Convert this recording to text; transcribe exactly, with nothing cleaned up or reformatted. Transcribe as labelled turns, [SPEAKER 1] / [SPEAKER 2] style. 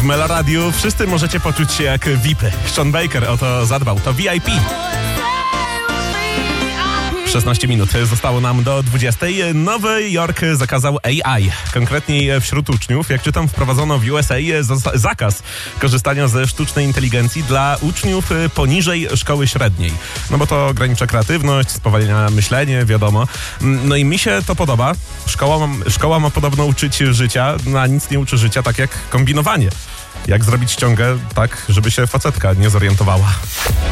[SPEAKER 1] Meloradiu wszyscy możecie poczuć się jak V I P-y. Sean Baker o to zadbał. To V I P. szesnaście minut zostało nam do dwudziestej. Nowy Jork zakazał A I. Konkretniej wśród uczniów, jak czytam, wprowadzono w U S A zakaz korzystania ze sztucznej inteligencji dla uczniów poniżej szkoły średniej. No bo to ogranicza kreatywność, spowalnia myślenie, wiadomo. No i mi się to podoba. Szkoła ma, szkoła ma podobno uczyć życia, no a nic nie uczy życia, tak jak kombinowanie. Jak zrobić ściągę tak, żeby się facetka nie zorientowała.